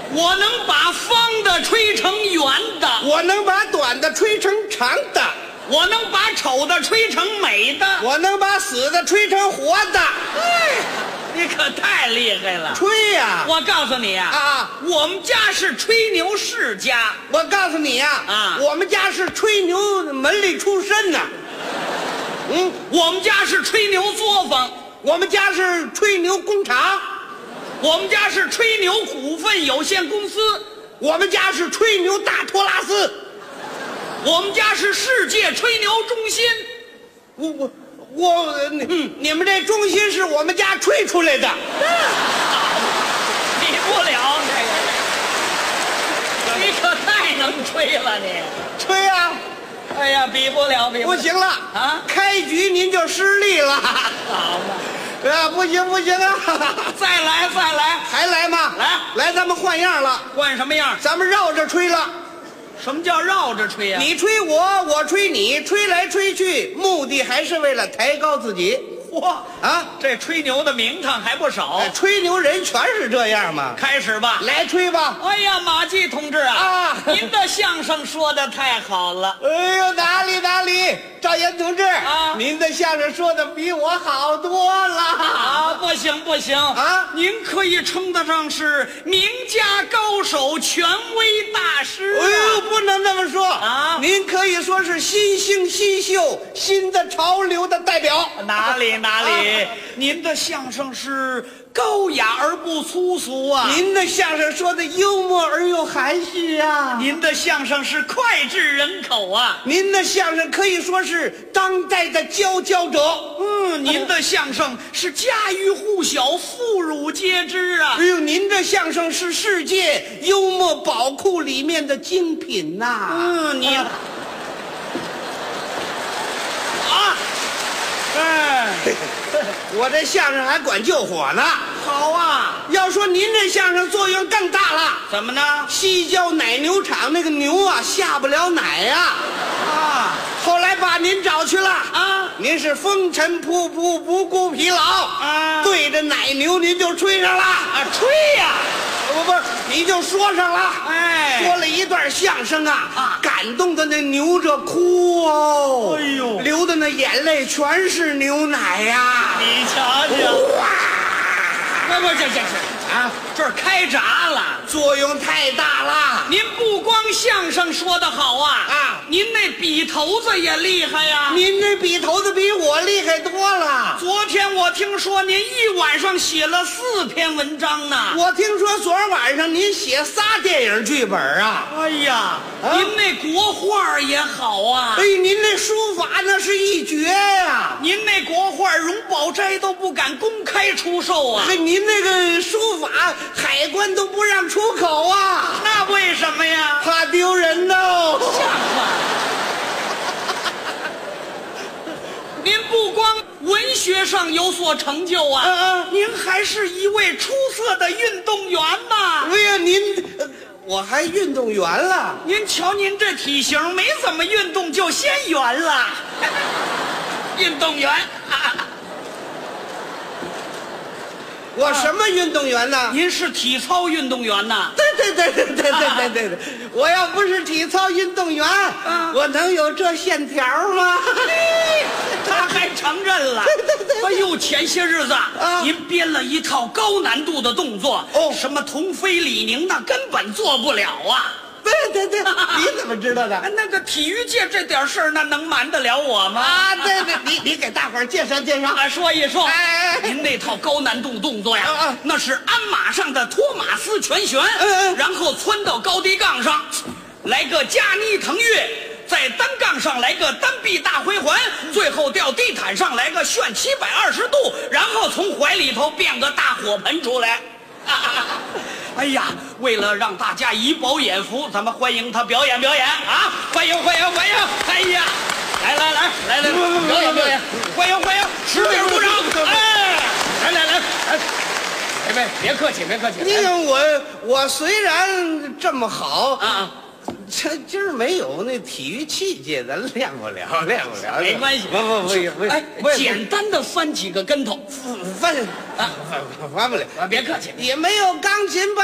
我能把方的吹成圆的， 我能把短的吹成长的， 我能把丑的吹成美的， 我能把死的吹成活的。 哎，你可太厉害了！ 吹呀！ 我告诉你呀，我们家是吹牛世家。 我告诉你呀，我们家是吹牛门里出身呐。 我们家是吹牛作坊， 我们家是吹牛工厂， 我们家是吹牛股份有限公司， 我们家是吹牛大托拉斯， 我们家是世界吹牛中心。 你们这中心是我们家吹出来的。 比不了这个，你可太能吹了你。 吹呀！ 哎呀，比不了，比不了。 不行了啊！开局您就失利了。 好嘛。 不行啊！ 再来， 还来吗？来，咱们换样了。 换什么样？ 咱们绕着吹了。 什么叫绕着吹呀？ 你吹我，我吹你，吹来吹去，目的还是为了抬高自己。 嚯啊！这吹牛的名堂还不少。 吹牛人全是这样嘛。 开始吧， 来吹吧。 哎呀，马季同志啊，您的相声说的太好了。 哎呦，哪里，赵岩同志啊，您的相声说的比我好多了。 啊，不行啊！您可以称得上是名家高手、权威大师。 哎呦，不能这么说啊！ 您可以说是新兴新秀、新的潮流的代表。 哪里？您的相声是高雅而不粗俗啊！ 您的相声说的幽默而又含蓄啊！ 您的相声是脍炙人口啊！ 您的相声可以说是当代的佼佼者。 您的相声是家喻户晓、妇孺皆知啊！ 哎呦，您这相声是世界幽默宝库里面的精品呐！ 您我这相声还管救火呢。 好啊， 要说您这相声作用更大了。 怎么呢？ 西郊奶牛场那个牛啊下不了奶呀。后来把您找去了啊。您是风尘仆仆不顾疲劳啊，对着奶牛您就吹上了啊， 吹呀！ 不，你就说上了。说了一段相声啊，感动的那牛这哭哦， 哎呦， 流的那眼泪全是牛奶呀。 你瞧瞧， 哇！ 不，这儿开闸了， 作用太大了。 您不光相声说得好啊，您那笔头子也厉害呀。 您这笔头子比我厉害多了。 昨天我听说您一晚上写了4篇文章呢。 我听说昨儿晚上您写3电影剧本啊。 哎呀，您那国画也好啊。 哎，您那书法那是一绝呀。 您那国画荣宝斋都不敢公开出售啊。 您那个书法海关都不让出口啊。 那为什么呀？ 怕丢人哦。 像话。您不光文学上有所成就啊，您还是一位出色的运动员呐。 哎呀，我还运动员了。 您瞧您这体型，没怎么运动就先圆了。运动员。 我什么运动员呢？ 您是体操运动员呐？ 对，我要不是体操运动员，我能有这线条吗？ 他还承认了。哎呦，前些日子您编了一套高难度的动作，什么童飞李宁那根本做不了啊。 对，你怎么知道的？ 那个体育界这点事儿，那能瞒得了我吗？ 对，你给大伙儿介绍介绍， 说一说。您那套高难度动作呀，那是鞍马上的托马斯拳旋，然后窜到高低杠上，来个加妮腾跃，在单杠上来个单臂大回环，最后掉地毯上来个旋720度，然后从怀里头变个大火盆出来。哎呀，为了让大家以饱眼福，咱们欢迎他表演啊！欢迎！哎呀，来，表演！欢迎！使劲鼓掌！哎，来，别客气。 因为我虽然这么好啊，今儿没有那体育器械，咱练不了。 没关系，不，简单的翻几个跟头， 翻不了。 别客气， 也没有钢琴